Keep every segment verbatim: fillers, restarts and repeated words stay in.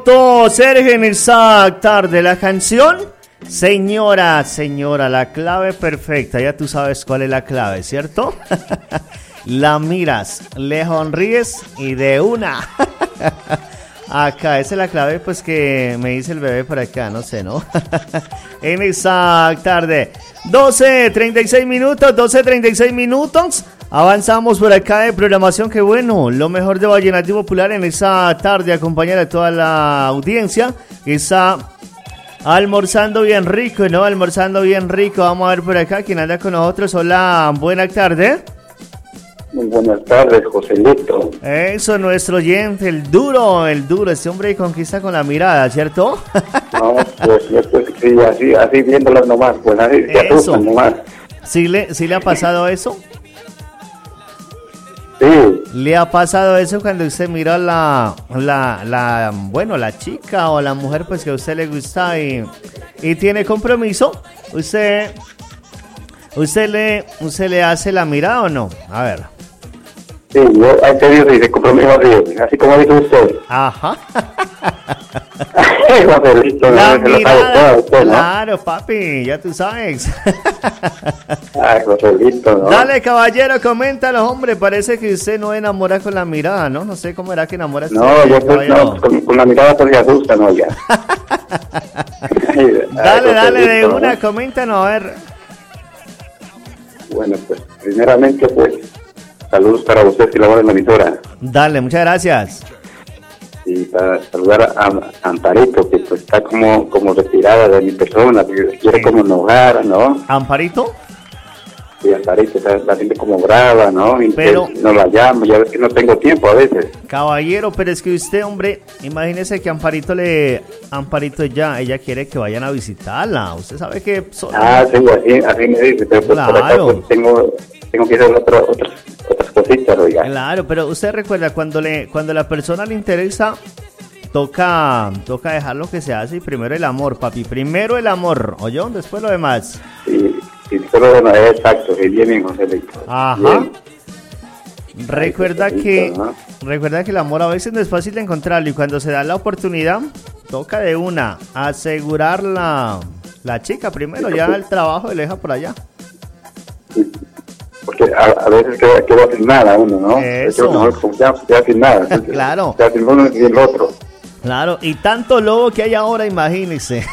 Sergio en esa tarde la canción. Señora, señora, la clave perfecta. Ya tú sabes cuál es la clave, ¿cierto? La miras, le sonríes y de una. Acá, esa es la clave, pues que me dice el bebé por acá, no sé, ¿no? En esa tarde, doce treinta y seis minutos, doce treinta y seis minutos. Avanzamos por acá de programación, que bueno, lo mejor de Vallenato Popular en esa tarde, acompañar a toda la audiencia que está almorzando bien rico, ¿no? Almorzando bien rico. Vamos a ver por acá quién anda con nosotros. Hola, buena tarde. Muy buenas tardes, Joselito. Eso, nuestro oyente, el duro, el duro, este hombre conquista con la mirada, ¿cierto? No, pues, pues sí, así, así viéndolas nomás, pues así se asustan nomás. ¿Sí le, ¿Sí le ha pasado eso? Sí. ¿Le ha pasado eso cuando usted mira la, la, la, bueno, la chica o la mujer pues que a usted le gusta y, y tiene compromiso? ¿Usted, usted le, usted le hace la mirada o no? A ver. Sí, yo a este Dios dice compromiso así, así como dice usted. Ajá. Joselito, la no, mirada, todo usted, ¿no? claro, papi, ya tú sabes. Ay, Joselito, ¿no? Dale, caballero, coméntalo, hombre. Parece que usted no enamora con la mirada, ¿no? No sé cómo era que enamora. No, yo pues, no, con, con la mirada pues se asusta, ¿no? Ya. Ay, dale, ay, dale, de ¿no? una, coméntanos, a ver. Bueno, pues, primeramente, pues, saludos para usted que labora en la emisora. Dale, muchas gracias. Y para saludar a, a Amparito, que pues está como, como retirada de mi persona, que quiere sí. como enojar, ¿no? ¿Amparito? Sí, Amparito está la gente como brava, ¿no? Y pero no la llamo, ya ves que no tengo tiempo a veces. Caballero, pero es que usted, hombre, imagínese que Amparito le... Amparito ya, ella quiere que vayan a visitarla. Usted sabe que... Solo... Ah, sí, así, así me dice, pero pues claro. por acá pues tengo, tengo que hacer otra, otras, otras cositas, oiga. Claro, pero usted recuerda, cuando le cuando la persona le interesa, toca toca dejar lo que se hace y primero el amor, papi. Primero el amor, ¿oyó? Después lo demás. Sí, sí, solo de manera exacta, sí, bien, bien, Joselito. Ajá. Bien. Recuerda Ay, que ¿no? recuerda que el amor a veces no es fácil de encontrarlo y cuando se da la oportunidad, toca de una asegurar la, la chica primero, ya el trabajo le deja por allá. Sí. Porque a, a veces queda, queda sin nada uno, ¿no? Eso. Es mejor como queda, queda sin nada. Entonces, claro. Queda sin uno y el otro. Claro, y tanto lobo que hay ahora, imagínese.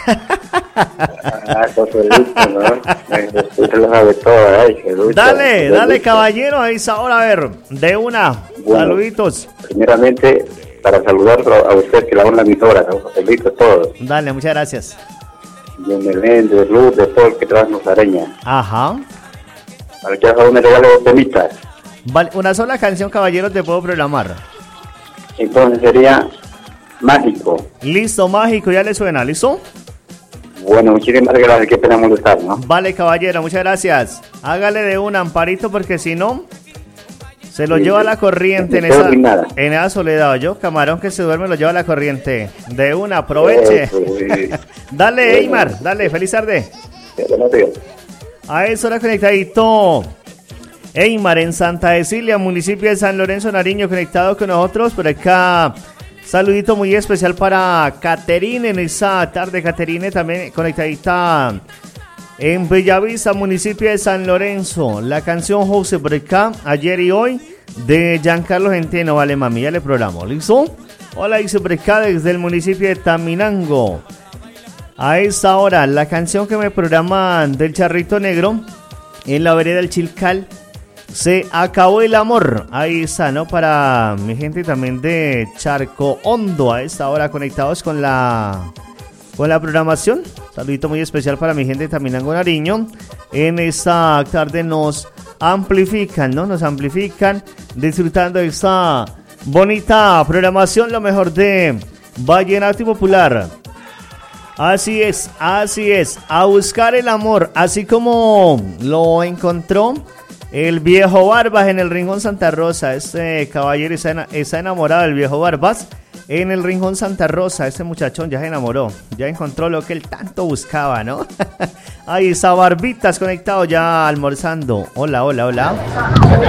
Ah, Joselito, ¿no? Usted lo sabe todo, ay, Jesús. Dale, dale, caballero, ahí está ahora, a ver, de una, bueno, saluditos. Primeramente, para saludar a usted que la van la emisora, a Joselito, todos. Dale, muchas gracias. De Melén, de Luz, de todo el que trabaja en Nusareña. Ajá. Para que haga un regalo de temitas. Vale, una sola canción, caballero, te puedo programar. Entonces sería Mágico. Listo, Mágico, ya le suena, ¿listo? Bueno, muchísimas gracias, qué pena molestar, ¿no? Vale, caballero, muchas gracias. Hágale de un Amparito porque si no, se lo sí, lleva a la corriente en esa, en esa soledad. Yo, camarón que se duerme, lo lleva a la corriente. De una, aproveche. Eso, sí. Dale, bueno. Eymar, dale, feliz tarde. Buenos días. A eso hora conectadito. Eymar en Santa Cecilia, municipio de San Lorenzo, Nariño, conectado con nosotros. Por acá, saludito muy especial para Caterine en esa tarde. Caterine también conectadita en Bellavista, municipio de San Lorenzo. La canción José por acá, ayer y hoy, de Giancarlo Centeno. Vale, mami, ya le programo, ¿listo? Hola, dice por acá desde el municipio de Taminango. A esta hora, la canción que me programan del Charrito Negro, en la vereda del Chilcal, Se Acabó el Amor. Ahí está, ¿no? Para mi gente también de Charco Hondo, a esta hora conectados con la, con la programación. Saludito muy especial para mi gente de Taminango, Nariño. En esta tarde nos amplifican, ¿no? Nos amplifican, disfrutando de esta bonita programación, lo mejor de Vallenato Popular. Así es, así es, a buscar el amor, así como lo encontró el viejo Barbas en el Rincón Santa Rosa. Este caballero está, está enamorado del viejo Barbas en el Rincón Santa Rosa. Este muchachón ya se enamoró, ya encontró lo que él tanto buscaba, ¿no? Ahí está Barbitas conectado ya almorzando. Hola, hola, hola.